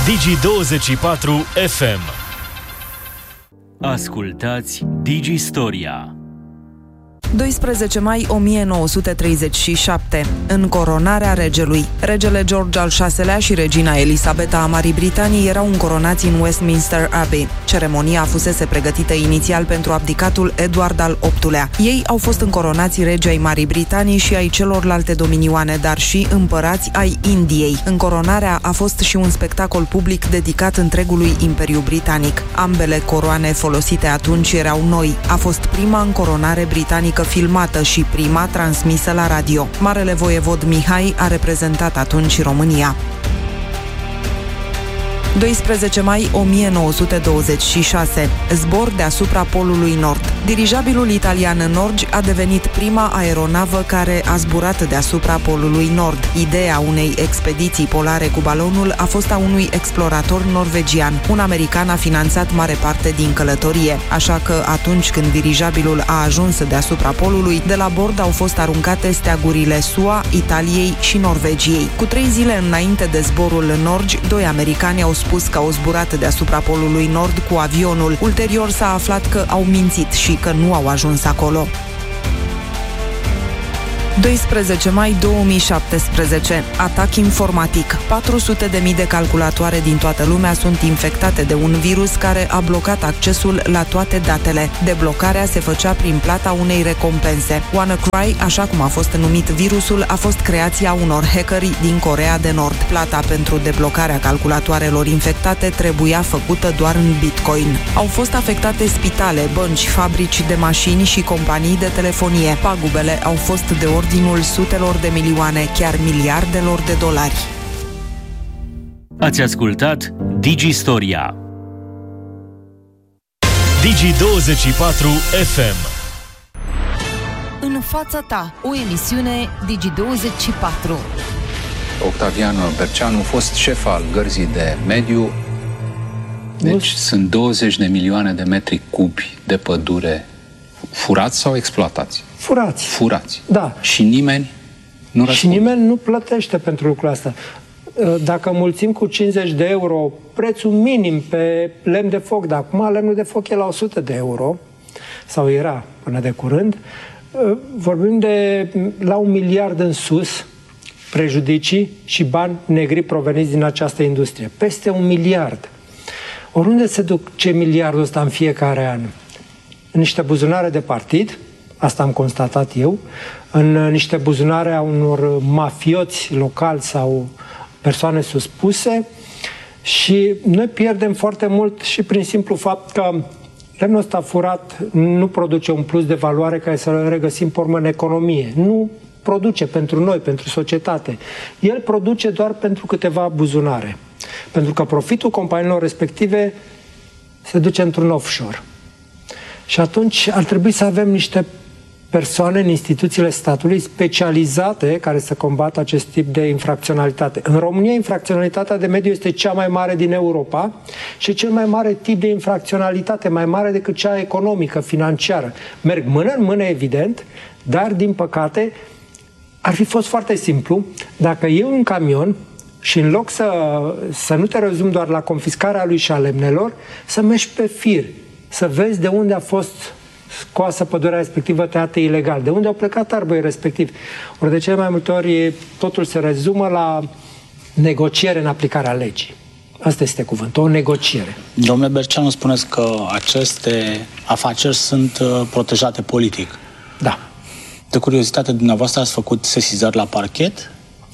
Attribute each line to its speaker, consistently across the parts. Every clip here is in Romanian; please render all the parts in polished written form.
Speaker 1: Digi24 FM. Ascultați Digistoria.
Speaker 2: 12 mai 1937. Încoronarea regelui. Regele George al VI-lea și regina Elisabeta a Marii Britanii erau încoronați în Westminster Abbey. Ceremonia fusese pregătită inițial pentru abdicatul Edward al VIII-lea. Ei au fost încoronați regi ai Marii Britanii și ai celorlalte dominioane, dar și împărați ai Indiei. Încoronarea a fost și un spectacol public dedicat întregului Imperiu Britanic. Ambele coroane folosite atunci erau noi. A fost prima încoronare britanică filmată și prima transmisă la radio. Marele voievod Mihai a reprezentat atunci România. 12 mai 1926. Zbor deasupra Polului Nord. Dirijabilul italian Norge a devenit prima aeronavă care a zburat deasupra Polului Nord. Ideea unei expediții polare cu balonul a fost a unui explorator norvegian. Un american a finanțat mare parte din călătorie, așa că atunci când dirijabilul a ajuns deasupra Polului, de la bord au fost aruncate steagurile SUA, Italiei și Norvegiei. Cu 3 zile înainte de zborul Norge, 2 americani au spus că au zburat deasupra Polului Nord cu avionul. Ulterior s-a aflat că au mințit și că nu au ajuns acolo. 12 mai 2017. Atac informatic. 400.000 de calculatoare din toată lumea sunt infectate de un virus care a blocat accesul la toate datele. Deblocarea se făcea prin plata unei recompense. WannaCry, așa cum a fost numit virusul, a fost creația unor hackeri din Coreea de Nord. Plata pentru deblocarea calculatoarelor infectate trebuia făcută doar în Bitcoin. Au fost afectate spitale, bănci, fabrici de mașini și companii de telefonie. Pagubele au fost de ordinul sutelor de milioane, chiar miliardelor de dolari.
Speaker 1: Ați ascultat Digistoria. Digi24 FM.
Speaker 3: În fața ta, o emisiune Digi24.
Speaker 4: Octavian Berceanu a fost șef al Gărzii de Mediu. Deci sunt 20 de milioane de metri cubi de pădure furați sau exploatați?
Speaker 5: Furați.
Speaker 4: Furați.
Speaker 5: Da.
Speaker 4: Și nimeni nu răspunde.
Speaker 5: Și nimeni nu plătește pentru lucrul ăsta. Dacă mulțim cu 50 de euro prețul minim pe lemn de foc, dar acum lemnul de foc e la 100 de euro, sau era până de curând, vorbim de la 1 miliard în sus prejudicii și bani negri proveniți din această industrie. Peste 1 miliard. Oriunde se duce miliardul ăsta în fiecare an? În niște buzunare de partid, asta am constatat eu, în niște buzunare a unor mafioți locali sau persoane suspuse, și noi pierdem foarte mult și prin simplu fapt că lemnul ăsta furat nu produce un plus de valoare care să-l regăsim pe urmă în economie. Nu produce pentru noi, pentru societate. El produce doar pentru câteva buzunare. Pentru că profitul companiilor respective se duce într-un offshore. Și atunci ar trebui să avem niște persoane în instituțiile statului specializate care să combată acest tip de infracționalitate. În România, infracționalitatea de mediu este cea mai mare din Europa și cel mai mare tip de infracționalitate, mai mare decât cea economică, financiară. Merg mână în mână, evident, dar, din păcate, ar fi fost foarte simplu dacă iei un camion și în loc să nu te rezumi doar la confiscarea lui și a lemnelor, să mergi pe fir, să vezi de unde a fost scoasă pădurea respectivă, tăiată ilegal, de unde au plecat arboi respectiv. Ori de cele mai multe ori totul se rezumă la negociere în aplicarea legii. Asta este cuvântul, o negociere.
Speaker 6: Domnule Berceanu, spuneți că aceste afaceri sunt protejate politic.
Speaker 5: Da.
Speaker 6: De curiozitate, dumneavoastră ați făcut sesizări la parchet?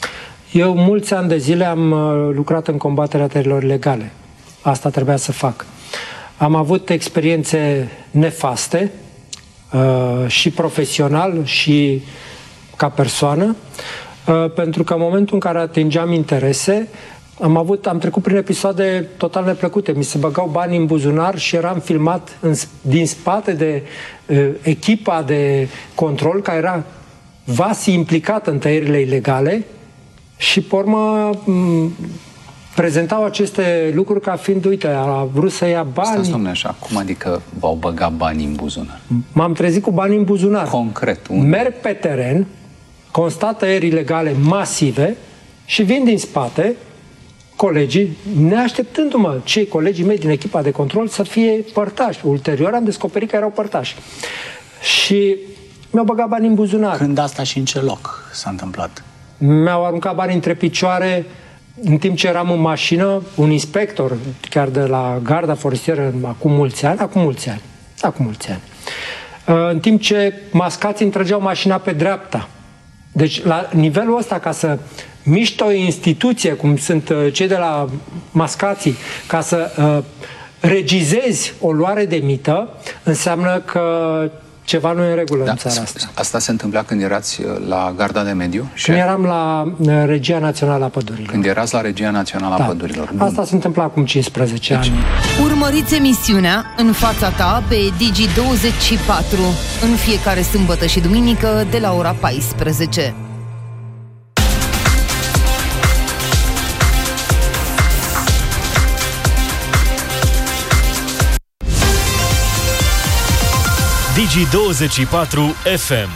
Speaker 5: Eu mulți ani de zile am lucrat în combaterea terilor ilegale. Asta trebuia să fac. Am avut experiențe nefaste, și profesional și ca persoană, pentru că în momentul în care atingeam interese, am trecut prin episoade total neplăcute. Mi se băgau bani în buzunar și eram filmat din spate de echipa de control care era vasi implicată în tăierile ilegale și, pe urmă, prezentau aceste lucruri ca fiind, uite, a vrut să ia bani.
Speaker 4: Stați, domnule, așa, cum adică v-au băgat bani în buzunar?
Speaker 5: M-am trezit cu bani în buzunar.
Speaker 4: Concret, unde?
Speaker 5: Merg pe teren, constat tăieri ilegale masive și vin din spate colegii, neașteptându-mă cei colegii mei din echipa de control să fie părtași. Ulterior am descoperit că erau părtași. Și mi-au băgat bani în buzunar.
Speaker 6: Când asta și în ce loc s-a întâmplat?
Speaker 5: Mi-au aruncat bani între picioare în timp ce eram în mașină, un inspector, chiar de la garda forestieră, acum mulți ani, în timp ce mascații îmi trăgeau mașina pe dreapta. Deci, la nivelul ăsta, ca să miști o instituție, cum sunt cei de la mascații, ca să regizezi o luare de mită, înseamnă că ceva nu e în regulă în țara asta.
Speaker 4: Asta se întâmpla când erați la Garda de Mediu?
Speaker 5: Când eram la Regia Națională a Pădurilor.
Speaker 4: Când erați la Regia Națională a Pădurilor. Bun.
Speaker 5: Asta se întâmpla acum 15 ani.
Speaker 3: Urmăriți emisiunea În fața ta pe Digi24 în fiecare sâmbătă și duminică de la ora 14.
Speaker 1: Digi24 FM.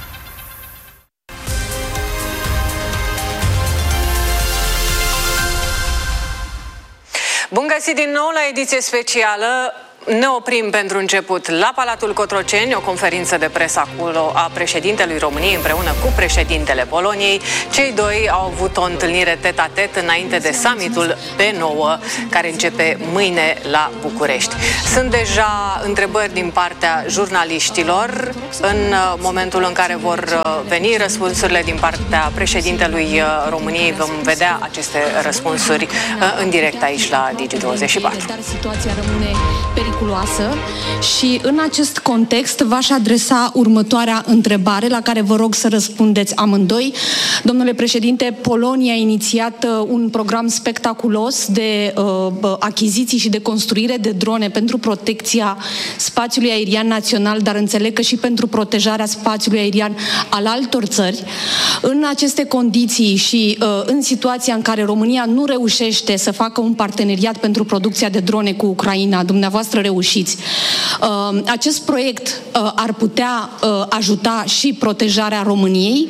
Speaker 7: Bun găsit din nou la ediție specială. Ne oprim pentru început la Palatul Cotroceni, o conferință de presă acolo a președintelui României împreună cu președintele Poloniei. Cei doi au avut o întâlnire tet-a-tet înainte de summitul P9, care începe mâine la București. Sunt deja întrebări din partea jurnaliștilor. În momentul în care vor veni răspunsurile din partea președintelui României, vom vedea aceste răspunsuri în direct aici la Digi24.
Speaker 8: Dar situația rămâne periculoasă și în acest context v-aș adresa următoarea întrebare la care vă rog să răspundeți amândoi. Domnule președinte, Polonia a inițiat un program spectaculos de achiziții și de construire de drone pentru protecția spațiului aerian național, dar înțeleg că și pentru protejarea spațiului aerian al altor țări. În aceste condiții și în situația în care România nu reușește să facă un parteneriat pentru producția de drone cu Ucraina, dumneavoastră reușiți. Acest proiect ar putea ajuta și protejarea României?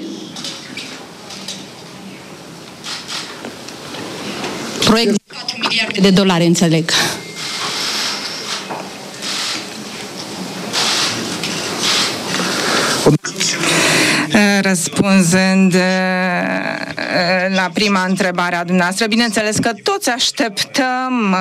Speaker 8: Proiect de 4 miliarde de dolari, înțeleg.
Speaker 9: Răspunzând la prima întrebare a dumneavoastră, bineînțeles că toți așteptăm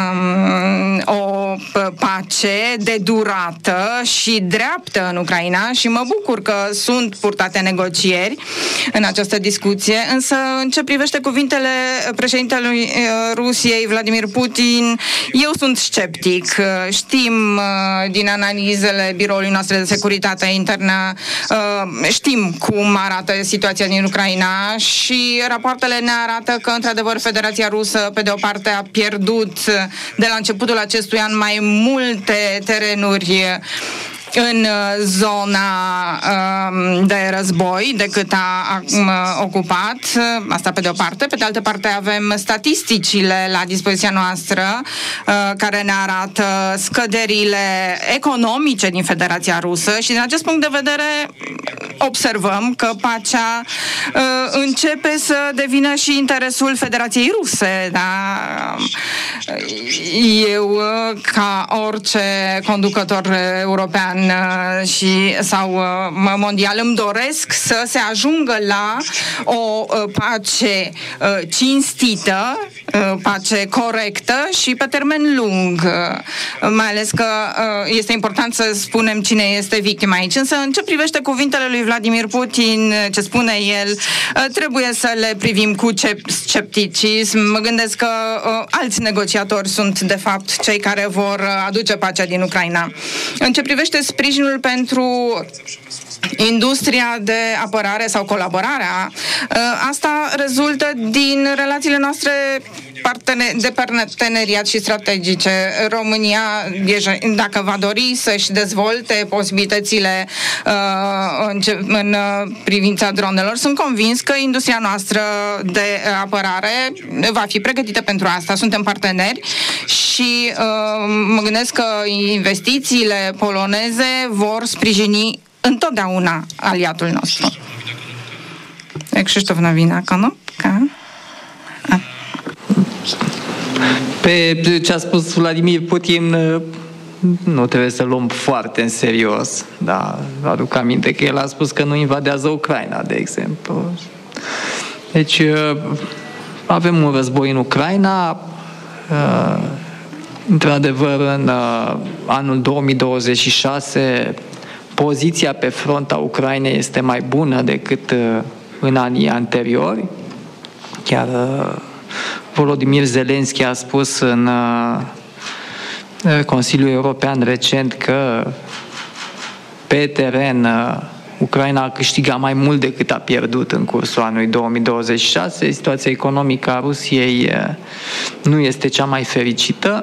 Speaker 9: o pace de durată și dreaptă în Ucraina și mă bucur că sunt purtate negocieri în această discuție, însă în ce privește cuvintele președintelui Rusiei, Vladimir Putin, eu sunt sceptic. Știm din analizele Biroului nostru de Securitate Internă, știm cum arată situația din Ucraina și rapoartele ne arată că, într-adevăr, Federația Rusă, pe de o parte, a pierdut de la începutul acestui an mai multe terenuri în zona de război decât a ocupat. Asta pe de o parte. Pe de altă parte avem statisticile la dispoziția noastră care ne arată scăderile economice din Federația Rusă și din acest punct de vedere observăm că pacea începe să devină și interesul Federației Ruse. Da? Eu, ca orice conducător european sau mondial, îmi doresc să se ajungă la o pace cinstită, pace corectă și pe termen lung. Mai ales că este important să spunem cine este victima aici. Însă, în ce privește cuvintele lui Vladimir Putin, ce spune el, trebuie să le privim cu scepticism. Mă gândesc că alți negociatori sunt, de fapt, cei care vor aduce pacea din Ucraina. În ce privește sprijinul pentru industria de apărare sau colaborarea, asta rezultă din relațiile noastre de parteneriat și strategice. România, dacă va dori să-și dezvolte posibilitățile în privința dronelor, sunt convins că industria noastră de apărare va fi pregătită pentru asta. Suntem parteneri și mă gândesc că investițiile poloneze vor sprijini întotdeauna aliatul nostru. Krzysztof Nowina, Konopka.
Speaker 10: Pe ce a spus Vladimir Putin, nu trebuie să luăm foarte în serios. Da, aduc aminte că el a spus că nu invadează Ucraina, de exemplu. Deci, avem un război în Ucraina. Într-adevăr, în anul 2026, poziția pe front a Ucrainei este mai bună decât în anii anteriori. Chiar Volodymyr Zelensky a spus în Consiliul European recent că pe teren Ucraina a câștigat mai mult decât a pierdut în cursul anului 2026. Situația economică a Rusiei nu este cea mai fericită,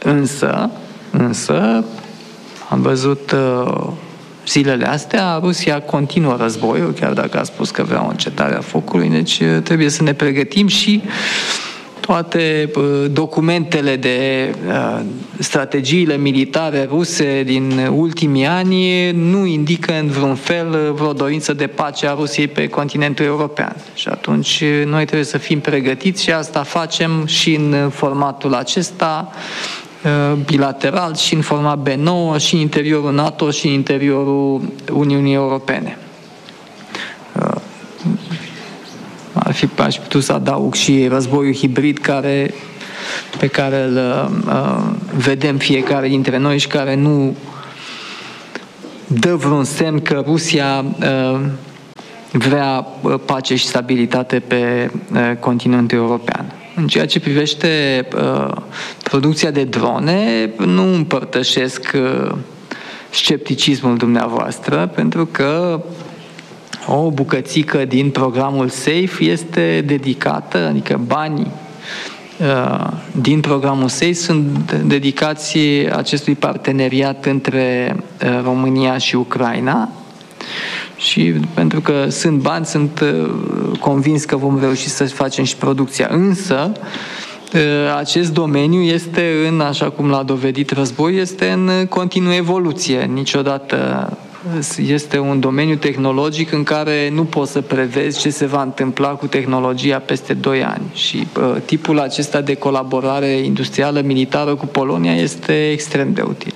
Speaker 10: însă am văzut zilele astea, Rusia continuă războiul, chiar dacă a spus că vrea o încetare a focului, deci trebuie să ne pregătim și toate documentele de strategiile militare ruse din ultimii ani nu indică în vreun fel vreo dorință de pace a Rusiei pe continentul european. Și atunci noi trebuie să fim pregătiți și asta facem și în formatul acesta, bilateral, și în format B9, și în interiorul NATO, și în interiorul Uniunii Europene. Aș putea să adaug și războiul hibrid pe care îl vedem fiecare dintre noi și care nu dă vreun semn că Rusia vrea pace și stabilitate pe continentul european. În ceea ce privește producția de drone, nu împărtășesc scepticismul dumneavoastră, pentru că o bucățică din programul SAFE este dedicată, adică banii din programul SAFE sunt dedicați acestui parteneriat între România și Ucraina. Și pentru că sunt bani, sunt convins că vom reuși să facem și producția. Însă, acest domeniu este așa cum l-a dovedit războiul, este în continuă evoluție. Niciodată este un domeniu tehnologic în care nu poți să prevezi ce se va întâmpla cu tehnologia peste 2 ani. Și tipul acesta de colaborare industrială militară cu Polonia este extrem de util.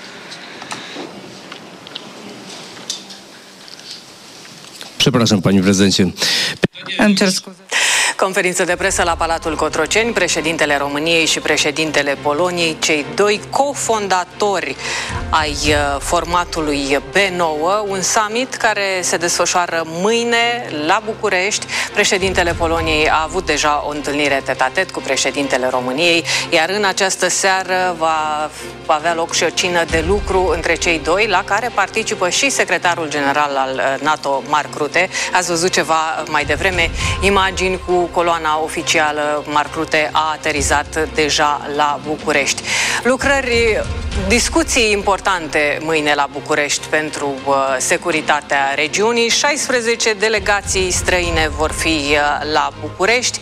Speaker 11: Przepraszam, panie prezydencie.
Speaker 9: Îmi cer scuze.
Speaker 7: Conferință de presă la Palatul Cotroceni, președintele României și președintele Poloniei, cei doi cofondatori ai formatului B9, un summit care se desfășoară mâine la București. Președintele Poloniei a avut deja o întâlnire tet-a-tet cu președintele României, iar în această seară va avea loc și o cină de lucru între cei doi, la care participă și secretarul general al NATO, Mark Rutte. Ați văzut ceva mai devreme, imagini cu coloana oficială. Mark Rutte a aterizat deja la București. Discuții importante mâine la București pentru securitatea regiunii. 16 delegații străine vor fi la București.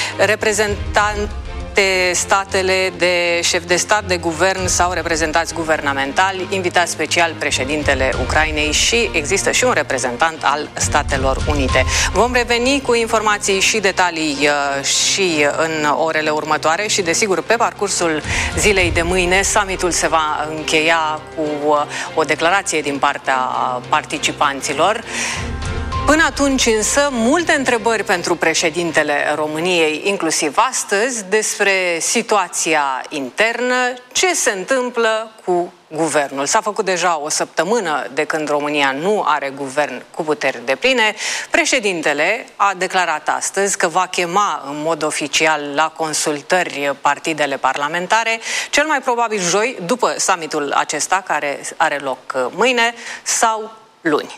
Speaker 7: Statele de șef de stat, de guvern sau reprezentanți guvernamentali, invitat special președintele Ucrainei și există și un reprezentant al Statelor Unite. Vom reveni cu informații și detalii și în orele următoare și, desigur, pe parcursul zilei de mâine, summitul se va încheia cu o declarație din partea participanților. Până atunci însă, multe întrebări pentru președintele României, inclusiv astăzi, despre situația internă, ce se întâmplă cu guvernul. S-a făcut deja o săptămână de când România nu are guvern cu puteri depline. Președintele a declarat astăzi că va chema în mod oficial la consultări partidele parlamentare, cel mai probabil joi, după summitul acesta, care are loc mâine, sau luni.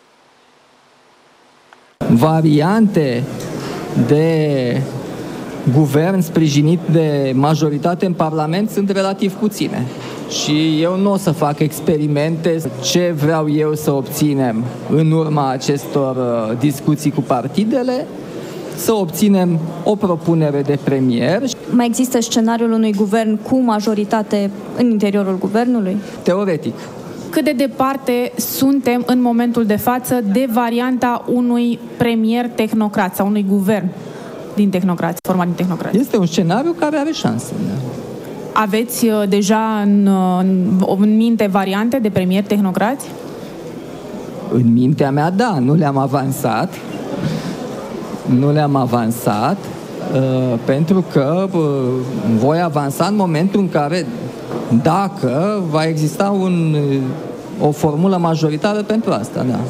Speaker 12: Variante de guvern sprijinit de majoritate în Parlament sunt relativ puține. Și eu nu o să fac experimente ce vreau eu să obținem în urma acestor discuții cu partidele, să obținem o propunere de premier.
Speaker 13: Mai există scenariul unui guvern cu majoritate în interiorul guvernului?
Speaker 12: Teoretic.
Speaker 14: Cât de departe suntem în momentul de față de varianta unui premier tehnocrat sau unui guvern din tehnocrați, format din tehnocrați?
Speaker 12: Este un scenariu care are șanse.
Speaker 14: Aveți deja în minte variante de premieri tehnocrați?
Speaker 12: În mintea mea, da, nu le-am avansat. Nu le-am avansat pentru că voi avansa în momentul în care, dacă va exista o formulă majoritară pentru asta, da.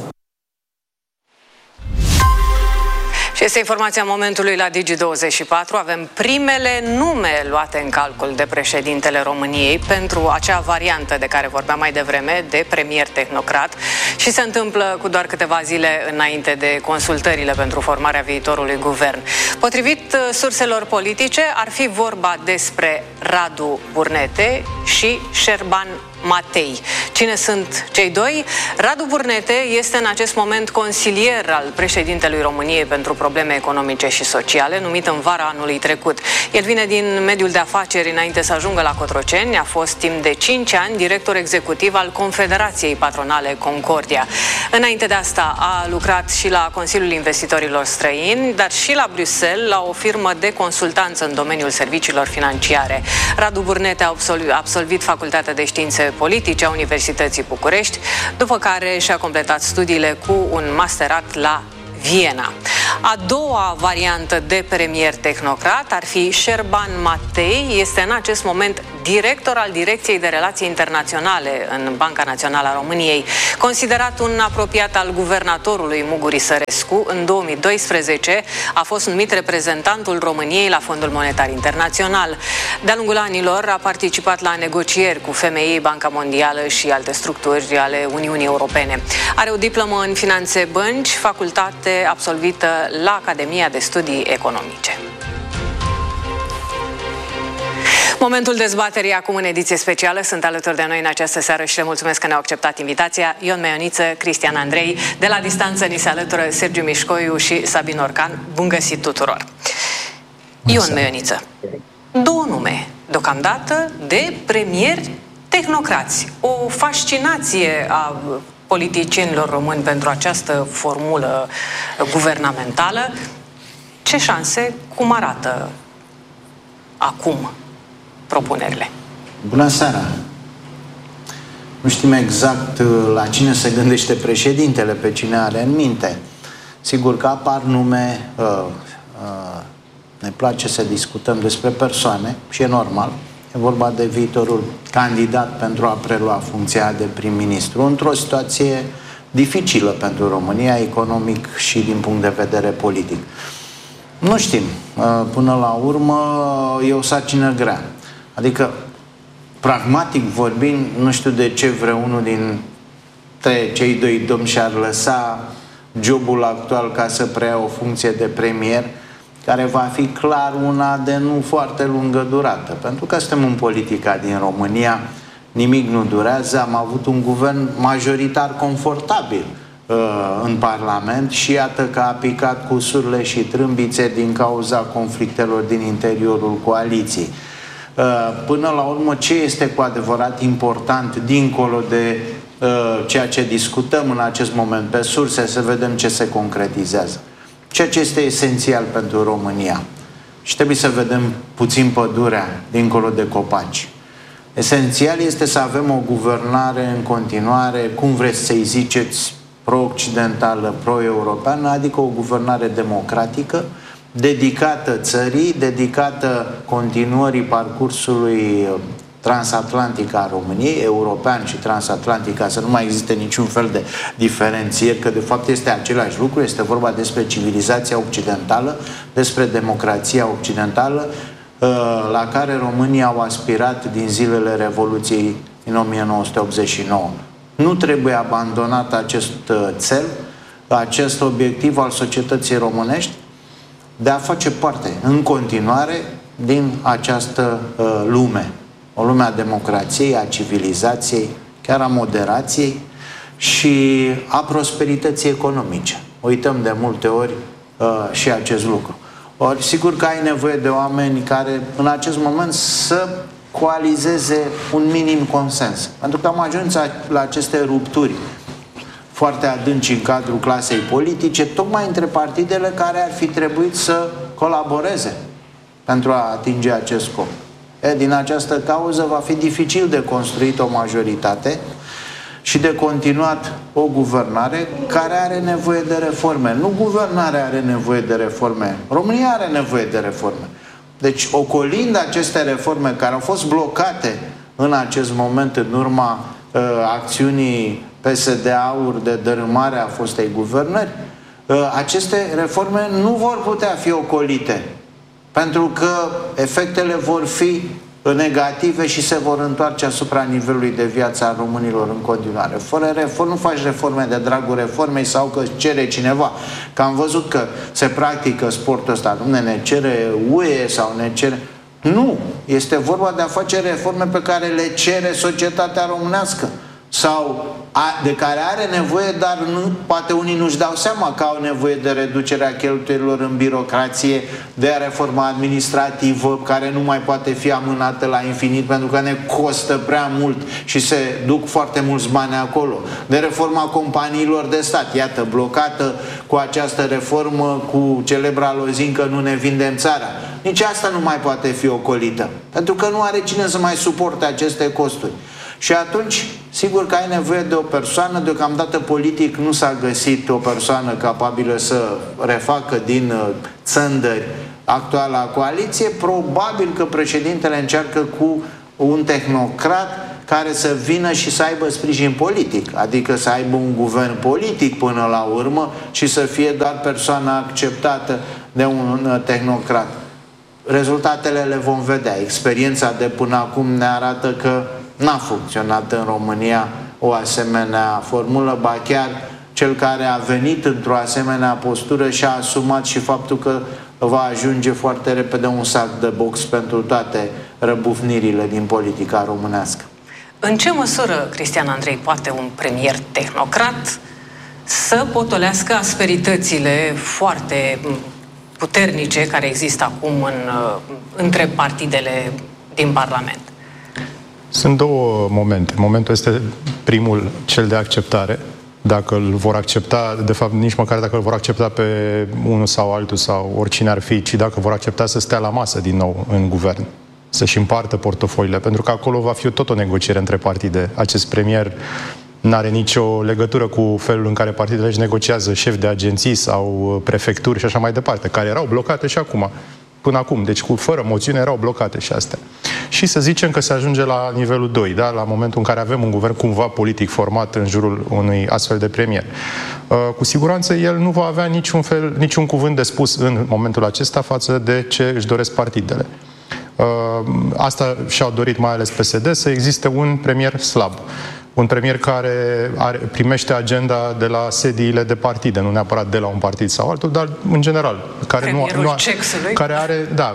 Speaker 7: Și este informația momentului la Digi24. Avem primele nume luate în calcul de președintele României pentru acea variantă de care vorbeam mai devreme, de premier tehnocrat, și se întâmplă cu doar câteva zile înainte de consultările pentru formarea viitorului guvern. Potrivit surselor politice, ar fi vorba despre Radu Burnete și Șerban Matei. Cine sunt cei doi? Radu Burnete este în acest moment consilier al președintelui României pentru probleme economice și sociale, numit în vara anului trecut. El vine din mediul de afaceri înainte să ajungă la Cotroceni, a fost timp de 5 ani director executiv al Confederației Patronale Concordia. Înainte de asta a lucrat și la Consiliul Investitorilor Străini, dar și la Bruxelles, la o firmă de consultanță în domeniul serviciilor financiare. Radu Burnete a absolvit Facultatea de Științe Politice a Universității București, după care și-a completat studiile cu un masterat la Viena. A doua variantă de premier tehnocrat ar fi Șerban Matei. Este în acest moment director al Direcției de Relații Internaționale în Banca Națională a României. Considerat un apropiat al guvernatorului Muguri Sărescu, în 2012 a fost numit reprezentantul României la Fondul Monetar Internațional. De-a lungul anilor a participat la negocieri cu FMI, Banca Mondială și alte structuri ale Uniunii Europene. Are o diplomă în finanțe bănci, facultate absolvită la Academia de Studii Economice. Momentul dezbaterii acum în ediție specială. Sunt alături de noi în această seară și le mulțumesc că ne-au acceptat invitația Ion Meioniță, Cristian Andrei. De la distanță ni se alătură Sergiu Mișcoiu și Sabin Orcan. Bun găsit tuturor! Ion Meioniță. Două nume, deocamdată, de premieri tehnocrați. O fascinație a politicienilor români pentru această formulă guvernamentală. Ce șanse? Cum arată acum propunerile?
Speaker 15: Bună seara! Nu știm exact la cine se gândește președintele, pe cine are în minte. Sigur că apar nume, ne place să discutăm despre persoane și e normal. E vorba de viitorul candidat pentru a prelua funcția de prim-ministru într-o situație dificilă pentru România, economic și din punct de vedere politic. Nu știm. Până la urmă e o sarcină grea. Adică, pragmatic vorbind, nu știu de ce vreunul dintre cei doi domni și-ar lăsa jobul actual ca să preia o funcție de premier, care va fi clar una de nu foarte lungă durată. Pentru că suntem în politica din România, nimic nu durează, am avut un guvern majoritar confortabil în Parlament și iată că a picat cu surle și trâmbițe din cauza conflictelor din interiorul coaliției. Până la urmă, ce este cu adevărat important dincolo de ceea ce discutăm în acest moment pe surse, să vedem ce se concretizează. Ceea ce este esențial pentru România. Și trebuie să vedem puțin pădurea dincolo de copaci. Esențial este să avem o guvernare în continuare, cum vreți să-i ziceți, pro-occidentală, pro-europeană, adică o guvernare democratică, dedicată țării, dedicată continuării parcursului transatlantic a României, european și transatlantic, ca să nu mai existe niciun fel de diferențieri, că de fapt este același lucru, este vorba despre civilizația occidentală, despre democrația occidentală, la care România au aspirat din zilele Revoluției din 1989. Nu trebuie abandonat acest țel, acest obiectiv al societății românești de a face parte în continuare din această lume. O lume a democrației, a civilizației, chiar a moderației și a prosperității economice. Uităm de multe ori și acest lucru. Ori sigur că ai nevoie de oameni care în acest moment să coalizeze un minim consens. Pentru că am ajuns la aceste rupturi foarte adânci în cadrul clasei politice, tocmai între partidele care ar fi trebuit să colaboreze pentru a atinge acest scop. Din această cauză va fi dificil de construit o majoritate și de continuat o guvernare care are nevoie de reforme. Nu guvernarea are nevoie de reforme, România are nevoie de reforme. Deci, ocolind aceste reforme care au fost blocate în acest moment în urma acțiunii PSD-AUR de dărâmare a fostei guvernări, aceste reforme nu vor putea fi ocolite, pentru că efectele vor fi negative și se vor întoarce asupra nivelului de viață a românilor în continuare. Fără reforme, nu faci reforme de dragul reformei sau că cere cineva. Că am văzut că se practică sportul ăsta, ne cere UE sau ne cere... Nu! Este vorba de a face reforme pe care le cere societatea românească sau de care are nevoie, dar nu, poate unii nu-și dau seama că au nevoie de reducerea cheltuielilor în birocrație, de reforma administrativă care nu mai poate fi amânată la infinit pentru că ne costă prea mult și se duc foarte mulți bani acolo, de reforma companiilor de stat, iată, blocată cu această reformă, cu celebra lozincă nu ne vindem țara. Nici asta nu mai poate fi ocolită, pentru că nu are cine să mai suporte aceste costuri. Și atunci, sigur că ai nevoie de o persoană, deocamdată politic nu s-a găsit o persoană capabilă să refacă din țândări actuala coaliție. Probabil că președintele încearcă cu un tehnocrat care să vină și să aibă sprijin politic, adică să aibă un guvern politic până la urmă și să fie doar persoana acceptată de un tehnocrat. Rezultatele le vom vedea. Experiența de până acum ne arată că n-a funcționat în România o asemenea formulă, ba chiar cel care a venit într-o asemenea postură și-a asumat și faptul că va ajunge foarte repede un sac de box pentru toate răbufnirile din politica românească.
Speaker 7: În ce măsură, Cristian Andrei, poate un premier tehnocrat să potolească asperitățile foarte puternice care există acum între partidele din Parlament?
Speaker 16: Sunt două momente. Momentul este primul, cel de acceptare. Dacă îl vor accepta, de fapt nici măcar dacă îl vor accepta pe unul sau altul sau oricine ar fi, ci dacă vor accepta să stea la masă din nou în guvern, să-și împartă portofoliile, pentru că acolo va fi tot o negociere între partide. Acest premier n-are nicio legătură cu felul în care partidele își negociază șefi de agenții sau prefecturi și așa mai departe, care erau blocate și acum. Până acum, deci fără moțiune erau blocate și astea. Și să zicem că se ajunge la nivelul 2, da? La momentul în care avem un guvern cumva politic format în jurul unui astfel de premier. Cu siguranță el nu va avea niciun cuvânt de spus în momentul acesta față de ce își doresc partidele. Asta și-au dorit mai ales PSD, să existe un premier slab. Un premier care primește agenda de la sediile de partide, nu neapărat de la un partid sau altul, dar în general, care are, da,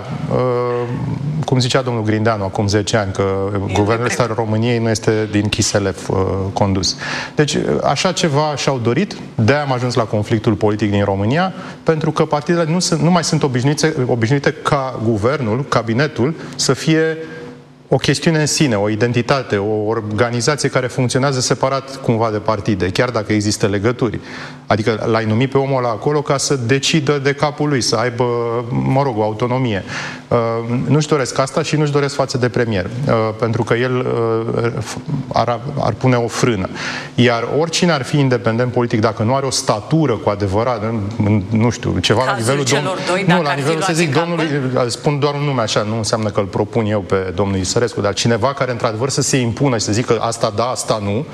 Speaker 16: cum zicea domnul Grindeanu acum 10 ani, că guvernul ăsta al României nu este din Chiselef condus. Deci, așa ceva și-au dorit, de-aia am ajuns la conflictul politic din România, pentru că partidele nu mai sunt obișnuite ca guvernul, cabinetul, să fie o chestiune în sine, o identitate, o organizație care funcționează separat cumva de partide, chiar dacă există legături. Adică l-ai numit pe omul ăla acolo ca să decidă de capul lui, să aibă, mă rog, o autonomie. Nu-și doresc asta și nu-și doresc față de premier, pentru că el ar pune o frână. Iar oricine ar fi independent politic, dacă nu are o statură cu adevărat, nu știu, ceva la nivelul
Speaker 7: nu, la
Speaker 16: nivelul, să zic, domnului, spun doar un nume așa, nu înseamnă că îl propun eu pe domnul Isărescu, dar cineva care într-adevăr să se impună și să zică asta da, asta nu,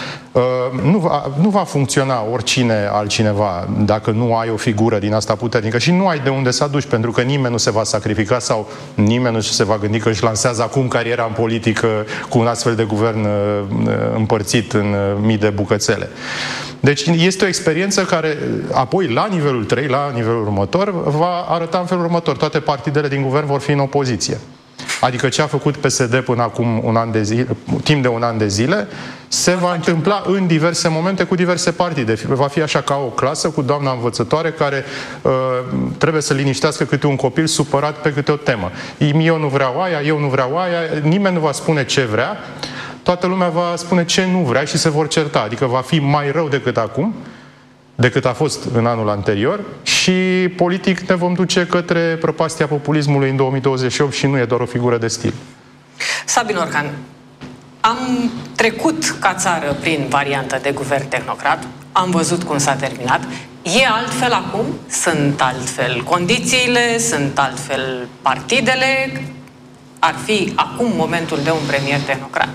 Speaker 16: nu va funcționa oricine altcineva dacă nu ai o figură din asta puternică și nu ai de unde să aduci, pentru că nimeni nu se va sacrifica sau nimeni nu se va gândi că își lansează acum cariera în politică cu un astfel de guvern împărțit în mii de bucățele. Deci este o experiență care apoi la nivelul 3, la nivelul următor, va arăta în felul următor. Toate partidele din guvern vor fi în opoziție. Adică ce a făcut PSD până acum un an de zile, timp de un an de zile, se va întâmpla în diverse momente cu diverse partide. Va fi așa ca o clasă cu doamna învățătoare care trebuie să liniștească câte un copil supărat pe câte o temă. Eu nu vreau aia, eu nu vreau aia, nimeni nu va spune ce vrea, toată lumea va spune ce nu vrea și se vor certa. Adică va fi mai rău decât acum. decât a fost în anul anterior și politic ne vom duce către prăpastia populismului în 2028 și nu e doar o figură de stil.
Speaker 7: Sabin Orcan, am trecut ca țară prin varianta de guvern tehnocrat, am văzut cum s-a terminat. E altfel acum? Sunt altfel condițiile? Sunt altfel partidele? Ar fi acum momentul de un premier tehnocrat?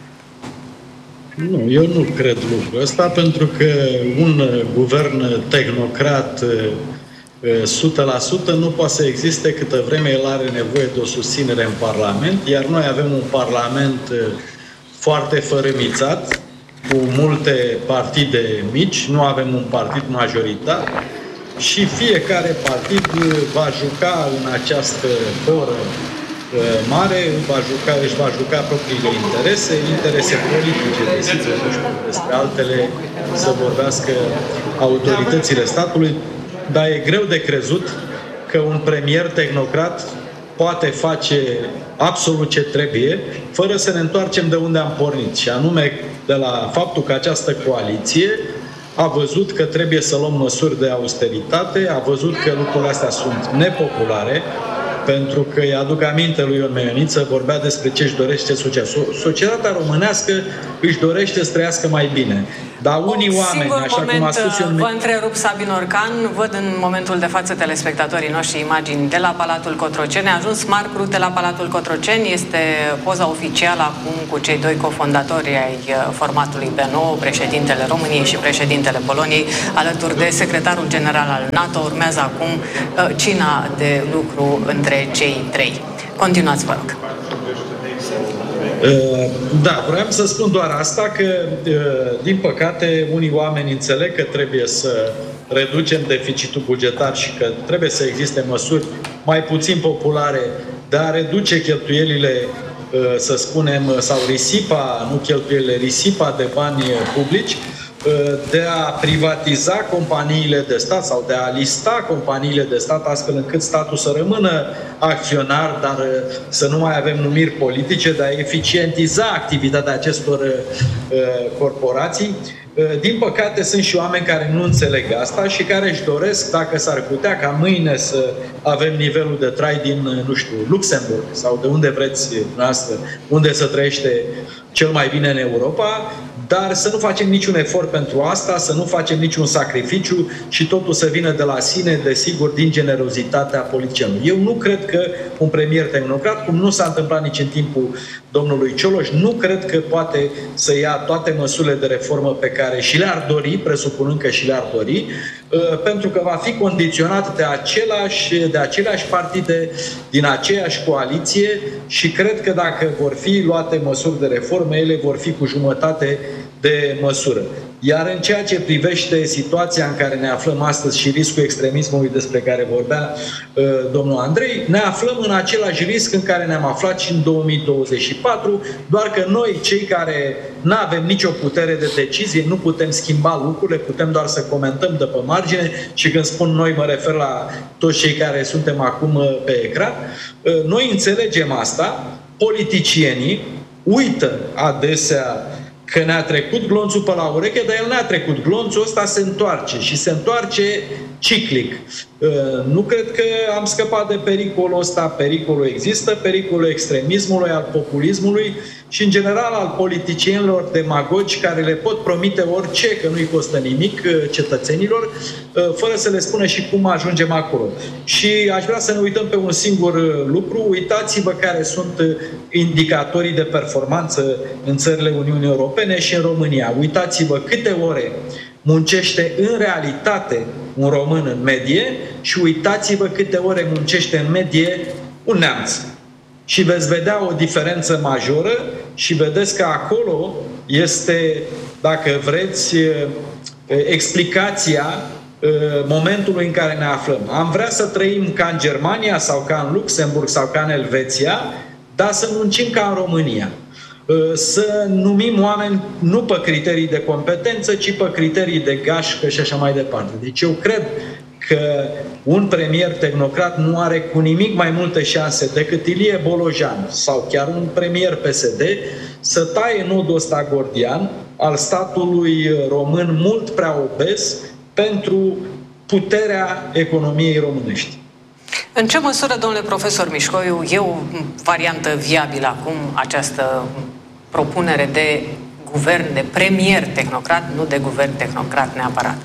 Speaker 17: Nu, eu nu cred lucrul ăsta, pentru că un guvern tehnocrat 100% nu poate să existe câtă vreme el are nevoie de o susținere în Parlament, iar noi avem un Parlament foarte fărâmițat, cu multe partide mici, nu avem un partid majoritar și fiecare partid va juca în această oră mare, își va juca propriile interese politice, desigur, nu știu, despre altele să vorbească autoritățile statului, dar e greu de crezut că un premier tehnocrat poate face absolut ce trebuie, fără să ne întoarcem de unde am pornit, și anume de la faptul că această coaliție a văzut că trebuie să luăm măsuri de austeritate, a văzut că lucrurile astea sunt nepopulare, pentru că îi aduc aminte lui Ion Meioniță, vorbea despre ce își dorește societatea românească, își dorește să trăiască mai bine. Dar unii oameni, așa cum a spus Ion
Speaker 7: vă întrerup, Sabin Orcan, văd în momentul de față telespectatorii noștri imagini de la Palatul Cotroceni. A ajuns Marc Rutte la Palatul Cotroceni, este poza oficială acum cu cei doi cofondatori ai formatului B9, președintele României și președintele Poloniei, alături de secretarul general al NATO. Urmează acum cina de lucru între cei trei. Continuați, vă rog.
Speaker 17: Da, vreau să spun doar asta, că din păcate unii oameni înțeleg că trebuie să reducem deficitul bugetar și că trebuie să existe măsuri mai puțin populare de a reduce cheltuielile, să spunem, sau risipa, nu cheltuielile, risipa de bani publici, de a privatiza companiile de stat sau de a lista companiile de stat astfel încât statul să rămână acționar, dar să nu mai avem numiri politice, de a eficientiza activitatea acestor corporații. Din păcate sunt și oameni care nu înțeleg asta și care își doresc, dacă s-ar putea, ca mâine să avem nivelul de trai din, nu știu, Luxemburg sau de unde vreți noastră, unde să trăiește cel mai bine în Europa, dar să nu facem niciun efort pentru asta, să nu facem niciun sacrificiu și totul să vină de la sine, desigur, din generozitatea politicianului. Eu nu cred că un premier tehnocrat, cum nu s-a întâmplat nici în timpul domnului Cioloș, nu cred că poate să ia toate măsurile de reformă pe care și le-ar dori, presupunând că și le-ar dori, pentru că va fi condiționat de aceleași partide din aceeași coaliție și cred că dacă vor fi luate măsuri de reformă, ele vor fi cu jumătate de măsură. Iar în ceea ce privește situația în care ne aflăm astăzi și riscul extremismului despre care vorbea domnul Andrei, ne aflăm în același risc în care ne-am aflat și în 2024, doar că noi, cei care nu avem nicio putere de decizie, nu putem schimba lucrurile, putem doar să comentăm de pe margine și când spun noi mă refer la toți cei care suntem acum pe ecran. Noi înțelegem asta, politicienii uită adesea că ne-a trecut glonțul pe la ureche, dar el n-a trecut glonțul, ăsta se întoarce și se întoarce ciclic. Nu cred că am scăpat de pericolul ăsta. Pericolul există, pericolul extremismului, al populismului și, în general, al politicienilor demagogi care le pot promite orice, că nu-i costă nimic cetățenilor, fără să le spună și cum ajungem acolo. Și aș vrea să ne uităm pe un singur lucru. Uitați-vă care sunt indicatorii de performanță în țările Uniunii Europene și în România. Uitați-vă câte ore muncește în realitate un român în medie și uitați-vă câte ore muncește în medie un neamț. Și veți vedea o diferență majoră și vedeți că acolo este, dacă vreți, explicația momentului în care ne aflăm. Am vrea să trăim ca în Germania sau ca în Luxemburg sau ca în Elveția, dar să muncim ca în România. Să numim oameni nu pe criterii de competență, ci pe criterii de gașcă și așa mai departe. Deci eu cred că un premier tehnocrat nu are cu nimic mai multe șanse decât Ilie Bolojan sau chiar un premier PSD să taie nodul ăsta gordian al statului român mult prea obez, pentru puterea economiei românești.
Speaker 7: În ce măsură, domnule profesor Mișcoiu, e o variantă viabilă acum această propunere de guvern, de premier tehnocrat, nu de guvern tehnocrat neapărat?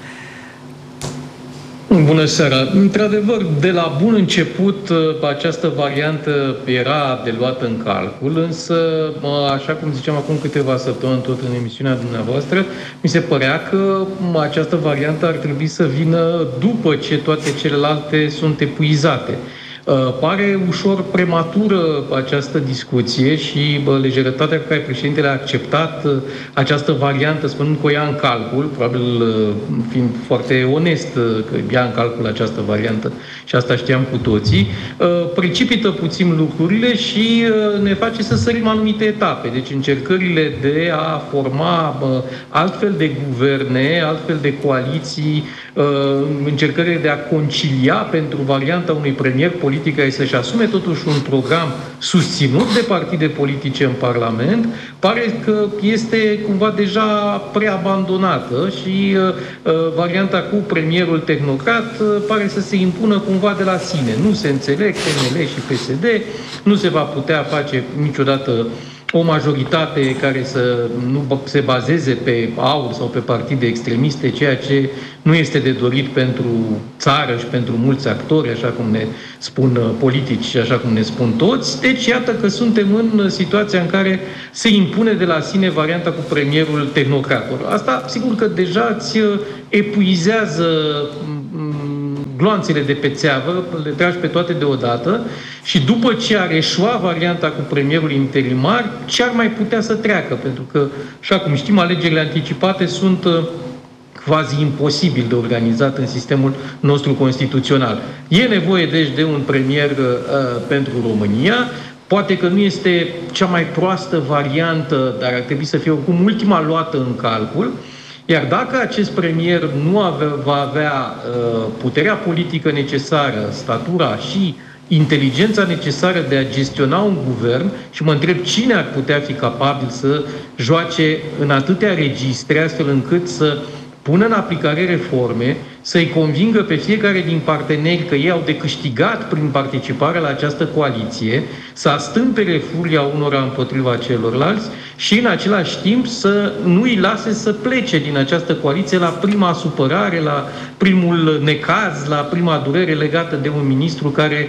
Speaker 18: Bună seara! Într-adevăr, de la bun început, această variantă era de luat în calcul, însă, așa cum ziceam acum câteva săptămâni tot în emisiunea dumneavoastră, mi se părea că această variantă ar trebui să vină după ce toate celelalte sunt epuizate. Pare ușor prematură această discuție și lejerătatea cu care președintele a acceptat această variantă, spunând că o ia în calcul, probabil fiind foarte onest că ia în calcul această variantă și asta știam cu toții, precipită puțin lucrurile și ne face să sărim anumite etape. Deci încercările de a forma altfel de guverne, altfel de coaliții, încercările de a concilia pentru varianta unui premier politic care să-și asume totuși un program susținut de partide politice în Parlament, pare că este cumva deja preabandonată și varianta cu premierul tehnocrat pare să se impună cumva de la sine. Nu se înțeleg PNL și PSD, nu se va putea face niciodată o majoritate care să nu se bazeze pe AUR sau pe partide extremiste, ceea ce nu este de dorit pentru țară și pentru mulți actori, așa cum ne spun politici și așa cum ne spun toți. Deci iată că suntem în situația în care se impune de la sine varianta cu premierul tehnocrator. Asta sigur că deja îți epuizează gloanțele de pe țeavă, le tragi pe toate deodată și după ce ar eșua varianta cu premierul interimar, ce ar mai putea să treacă? Pentru că, așa cum știm, alegerile anticipate sunt quasi imposibil de organizat în sistemul nostru constituțional. E nevoie, deci, de un premier pentru România. Poate că nu este cea mai proastă variantă, dar ar trebui să fie oricum ultima luată în calcul. Iar dacă acest premier nu va avea puterea politică necesară, statura și inteligența necesară de a gestiona un guvern, și mă întreb cine ar putea fi capabil să joace în atâtea registre, astfel încât să pună în aplicare reforme, să-i convingă pe fiecare din parteneri că ei au de câștigat prin participarea la această coaliție, să astâmpere furia unora împotriva celorlalți și în același timp să nu îi lase să plece din această coaliție la prima supărare, la primul necaz, la prima durere legată de un ministru care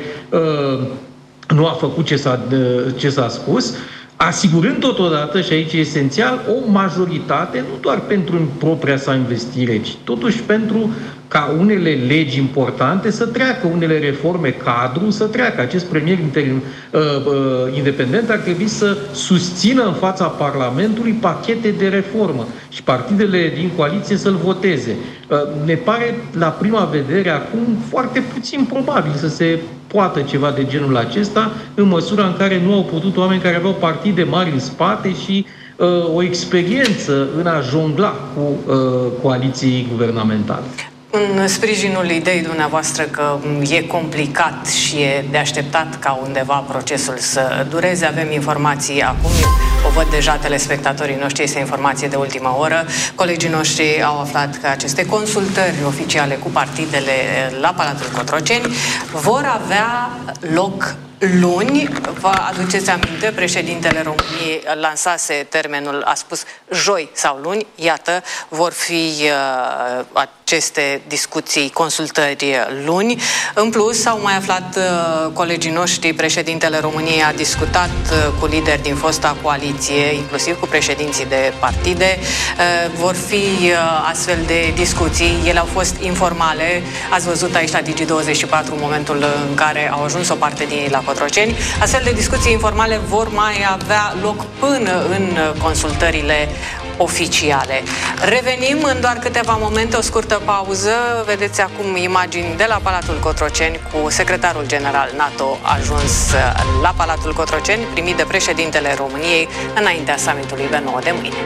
Speaker 18: nu a făcut ce s-a spus, asigurând totodată, și aici e esențial, o majoritate, nu doar pentru propria sa investire, ci totuși pentru ca unele legi importante să treacă, unele reforme cadru să treacă. Acest premier independent ar trebui să susțină în fața Parlamentului pachete de reformă și partidele din coaliție să-l voteze. Ne pare la prima vedere acum foarte puțin probabil să se poată ceva de genul acesta, în măsura în care nu au putut oameni care aveau partide mari în spate și o experiență în a jongla cu coaliții guvernamentale.
Speaker 7: În sprijinul ideii dumneavoastră că e complicat și e de așteptat ca undeva procesul să dureze, avem informații acum, o văd deja telespectatorii noștri, este informație de ultima oră. Colegii noștri au aflat că aceste consultări oficiale cu partidele la Palatul Cotroceni vor avea loc luni. Vă aduceți aminte, președintele României lansase termenul, a spus joi sau luni. Iată, vor fi aceste discuții, consultări luni. În plus, au mai aflat colegii noștri, președintele României a discutat cu lideri din fosta coaliție, inclusiv cu președinții de partide. Vor fi astfel de discuții. Ele au fost informale. Ați văzut aici la Digi24 momentul în care au ajuns o parte din ei la Cotroceni. Astfel de discuții informale vor mai avea loc până în consultările oficiale. Revenim în doar câteva momente, o scurtă pauză. Vedeți acum imagini de la Palatul Cotroceni cu secretarul general NATO ajuns la Palatul Cotroceni, primit de președintele României înaintea summitului B9 de mâine.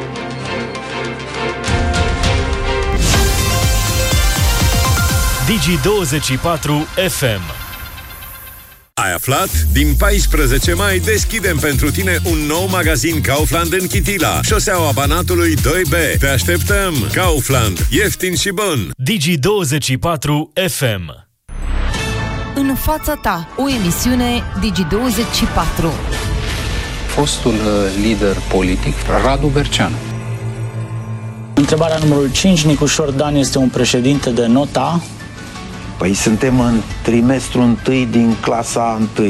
Speaker 1: Digi24 FM.
Speaker 19: Ai aflat? Din 14 mai deschidem pentru tine un nou magazin Kaufland în Chitila, șoseaua Banatului 2B. Te așteptăm! Kaufland. Ieftin și bun!
Speaker 1: Digi24 FM.
Speaker 3: În fața ta, o emisiune Digi24.
Speaker 4: Fostul lider politic, Radu Berceanu.
Speaker 6: Întrebarea numărul 5. Nicușor Dan este un președinte de nota?
Speaker 15: Păi suntem în trimestru 1 din clasa 1,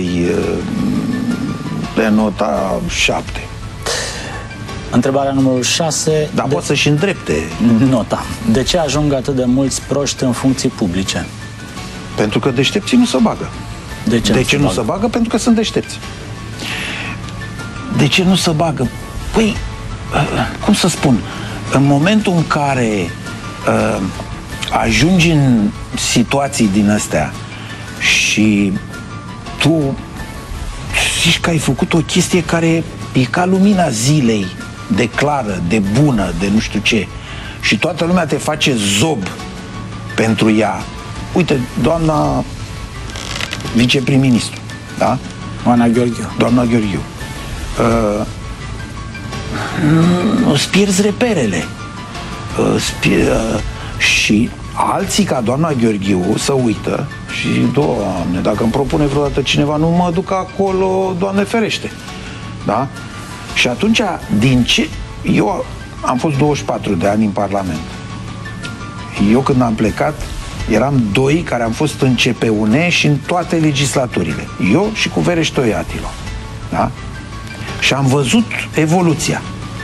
Speaker 15: de nota 7.
Speaker 6: Întrebarea numărul 6.
Speaker 15: Dar poate să-și îndrepte
Speaker 6: nota. De ce ajung atât de mulți proști în funcții publice?
Speaker 15: Pentru că deștepții nu se bagă.
Speaker 6: De ce
Speaker 15: nu se bagă? Pentru că sunt deștepți. De ce nu se bagă? Păi, cum să spun, în momentul în care ajungi în situații din astea și tu zici că ai făcut o chestie care e ca lumina zilei, de clară, de bună, de nu știu ce, și toată lumea te face zob pentru ea. Uite, doamna viceprim-ministru, da? Doamna Gheorghiu. Îți pierzi reperele. Și alții ca doamna Gheorghiu să uită și, Doamne, dacă îmi propune vreodată cineva, nu mă duc acolo, Doamne ferește. Da? Și atunci, din ce... Eu am fost 24 de ani în Parlament. Eu când am plecat, eram 2 care am fost în CPUN și în toate legislaturile. Eu și cu Vereș Toiatilo. Da? Și am văzut evoluția.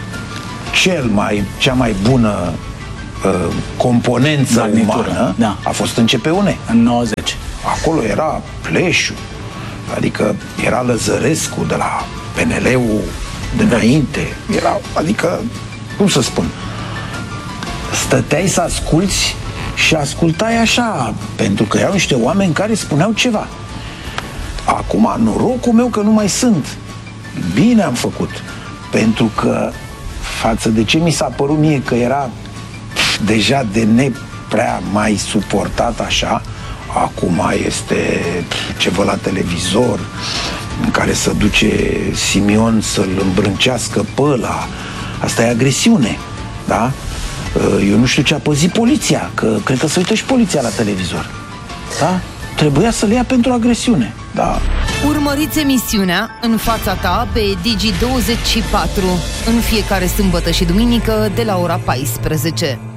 Speaker 15: Cea mai bună componență umană a fost în CPUN.
Speaker 6: În 90.
Speaker 15: Acolo era Pleșu, adică era Lăzărescu de la PNL-ul de înainte. Adică, cum să spun, stăteai să asculți și ascultai așa, pentru că erau niște oameni care spuneau ceva. Acum, norocul meu că nu mai sunt. Bine am făcut, pentru că față de ce mi s-a părut mie că era deja de neprea mai suportat așa, acum este ceva la televizor în care se duce Simion să-l îmbrâncească pe ăla. Asta e agresiune, da? Eu nu știu ce a păzit poliția, că cred că se uită și poliția la televizor, da? Trebuia să le ia pentru agresiune, da?
Speaker 3: Urmăriți emisiunea În fața ta pe Digi24 în fiecare sâmbătă și duminică de la ora 14.